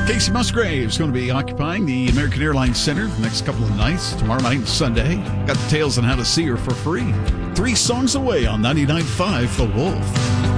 Casey Musgrave's going to be occupying the American Airlines Center the next couple of nights, tomorrow night and Sunday. Got details on how to see her for free. 3 songs away on 99.5 The Wolf.